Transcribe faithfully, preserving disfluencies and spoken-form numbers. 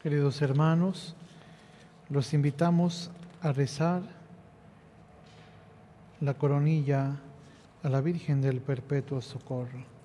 Queridos hermanos, los invitamos a rezar la coronilla a la Virgen del Perpetuo Socorro.